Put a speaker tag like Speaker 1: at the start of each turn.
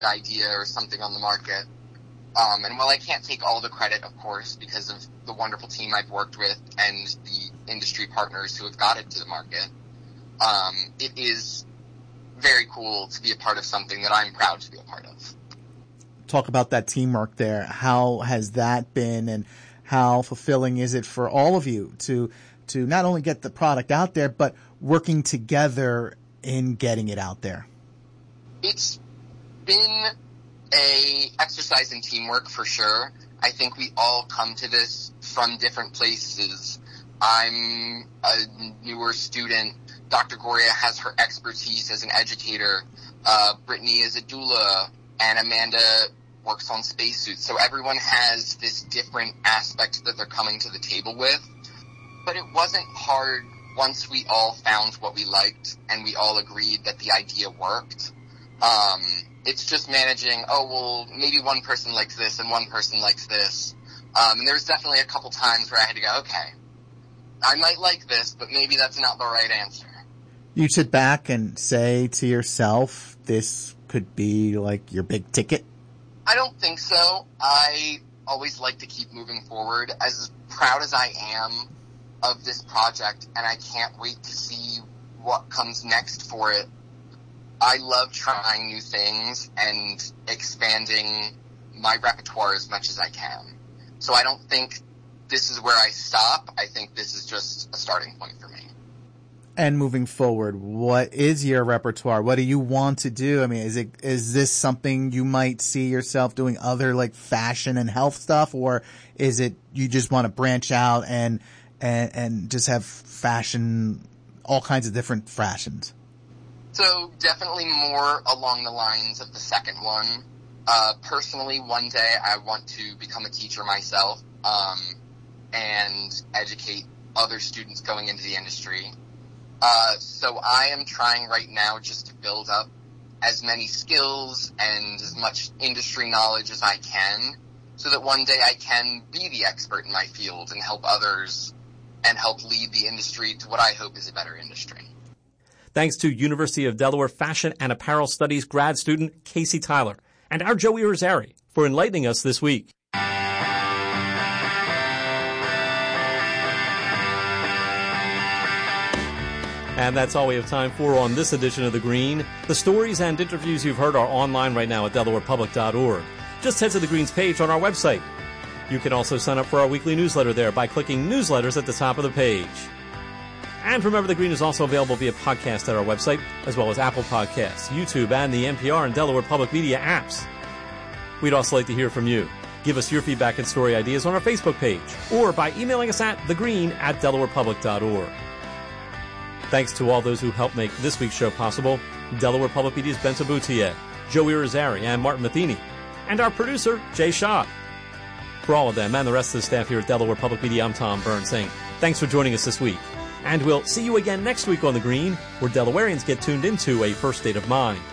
Speaker 1: idea or something on the market. And while I can't take all the credit, of course, because of the wonderful team I've worked with and the industry partners who have got it to the market, it is very cool to be a part of something that I'm proud to be a part of.
Speaker 2: Talk about that teamwork there. How has that been, and how fulfilling is it for all of you to not only get the product out there, but working together in getting it out there? It's
Speaker 1: been a exercise in teamwork for sure. I think we all come to this from different places. I'm a newer student. Dr. Goria has her expertise as an educator. Brittany is a doula, and Amanda works on spacesuits. So everyone has this different aspect that they're coming to the table with. But it wasn't hard once we all found what we liked and we all agreed that the idea worked. It's just managing, maybe one person likes this and one person likes this. And there's definitely a couple times where I had to go, okay, I might like this, but maybe that's not the right answer.
Speaker 2: You sit back and say to yourself, this could be like your big ticket?
Speaker 1: I don't think so. I always like to keep moving forward. As proud as I am of this project, and I can't wait to see what comes next for it, I love trying new things and expanding my repertoire as much as I can. So I don't think this is where I stop. I think this is just a starting point for me.
Speaker 2: And moving forward, what is your repertoire? What do you want to do? I mean, is this something you might see yourself doing, other like fashion and health stuff, or is it you just want to branch out and just have fashion, all kinds of different fashions?
Speaker 1: So definitely more along the lines of the second one. Personally, one day I want to become a teacher myself, and educate other students going into the industry. So I am trying right now just to build up as many skills and as much industry knowledge as I can, so that one day I can be the expert in my field and help others and help lead the industry to what I hope is a better industry.
Speaker 3: Thanks to University of Delaware Fashion and Apparel Studies grad student Casey Tyler and our Joey Rosari for enlightening us this week. And that's all we have time for on this edition of The Green. The stories and interviews you've heard are online right now at DelawarePublic.org. Just head to The Green's page on our website. You can also sign up for our weekly newsletter there by clicking Newsletters at the top of the page. And remember, The Green is also available via podcast at our website, as well as Apple Podcasts, YouTube, and the NPR and Delaware Public Media apps. We'd also like to hear from you. Give us your feedback and story ideas on our Facebook page, or by emailing us at thegreen@DelawarePublic.org. Thanks to all those who helped make this week's show possible: Delaware Public Media's Benta Boutier, Joey Rosari, and Martin Matheny, and our producer, Jay Shaw. For all of them and the rest of the staff here at Delaware Public Media, I'm Tom Burns saying thanks for joining us this week. And we'll see you again next week on The Green, where Delawareans get tuned into a first state of mind.